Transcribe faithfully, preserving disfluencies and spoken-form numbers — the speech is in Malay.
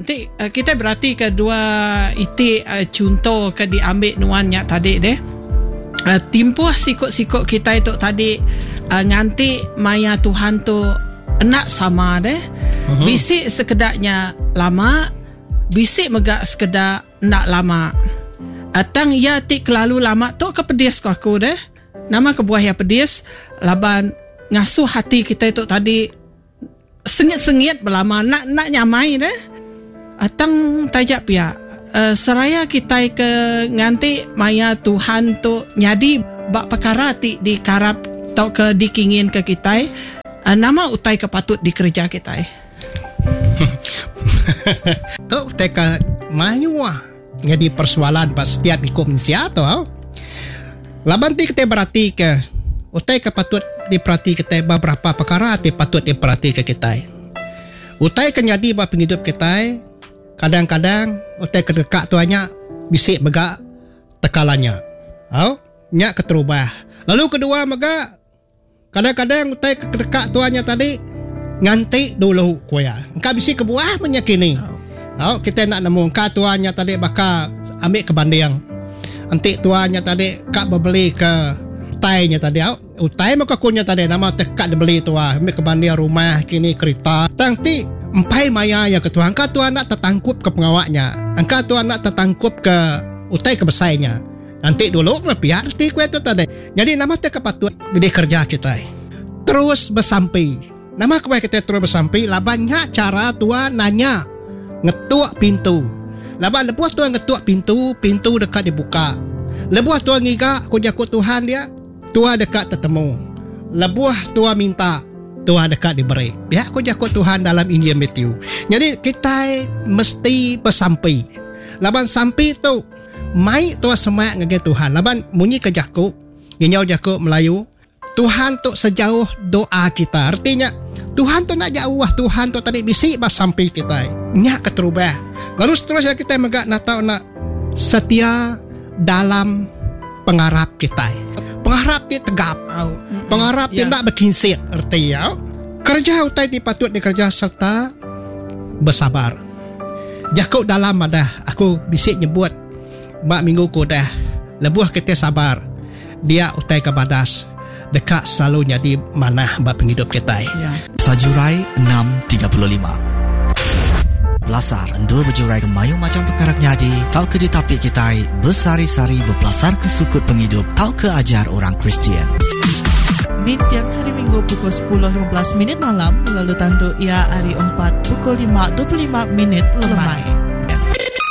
nanti uh, kita berarti kedua itu uh, contoh ke diambil nuannya tadi deh. Uh, timpuh sikut-sikut kita itu tadi uh, nganti maya Tuhan tu nak sama deh. Uh-huh. Bisik sekedaknya lama, bisik megak sekedar nak lama. Atang ya ti kelalu lama tu kepedis ko aku deh. Nama kebuah ya pedis laban ngasuh hati kita itu tadi sengit-sengit berlama nak nak nyamai deh. Atang tajak pia uh, seraya kita ke nganti maya Tuhan tu nyadi bak perkara ti dikarap tau ke dikingin ke kita uh, nama utai kepatut dikerja kita. Tu utai ke mayuah jadi persoalan pas setiap ikut mensia tu. Laban ti kita berarti ke utai kepatut diperhati kita beberapa perkara ti patut diperhati ke kita. Utai ke jadi ba penghidup kita. Kadang-kadang utai kedekat tuanya bisik megak tekalannya. Oh, nyak keterubah. Lalu kedua megak kadang-kadang utai kedekat tuanya tadi nganti dulu kuya. Engkau bisik kebuah menyakini. Oh, kita nak nemu engkau tuanya tadi bakal ambil ke banding. Antik tuanya tadi kak berbeli ke utainya tadi. Oh, utai maka kunya tadi nama tekak dibeli tua ambil ke banding rumah kini kereta. Nanti empai maya yang ketua angka tuan nak tertangkup ke pengawaknya, angka tuan nak tertangkup ke utai ke besainya. Nanti dulu ngepiar ti kue tu tadi. Jadi nama tu kepatut gede kerja kita. Terus bersampai. Nama kue kita terus bersampai. Labannya cara tuan nanya ngetuk pintu. Laban lebuah tuan ngetuk pintu, pintu dekat dibuka. Lebuah tuan ngiga ku jakut Tuhan dia, tuan dekat tertemu. Lebuah tuan minta, Tuhan dekat diberi. Biar aku jakut Tuhan dalam Injil Matthew. Jadi kita mesti bersampai. Laban sampai tu mai tu semak ngege Tuhan. Laban munyi ke jakut, ginyau jakut Melayu. Tuhan tu sejauh doa kita. Artinya Tuhan tu nak jauh, Tuhan tu tadi bisik pas sampai kita. Nyak keterubah. Lalu seterusnya kita megak nak tahu nak setia dalam pengharap kita. Pengharap dia tegap. Pengharap dia tak berkinsir. Artinya kerja utai dipatut dikerja serta bersabar. Jakut dalam ada aku bisik nyebut bak minggu ku dah lebuh kita sabar. Dia utai ke badas dekat selalu jadi mana bak penghidup kita. Ya. Sajurai enam tiga puluh lima. Belasar endur berjurai ke mayu macam perkara nyadi. Tau ke di tapik kita bersari-sari berpelasar ke sukut penghidup. Tau ke ajar orang Kristian. Di tiang hari Minggu pukul sepuluh lima belas minit malam. Lalu tandu ia hari empat pukul lima dua puluh lima minit lemai.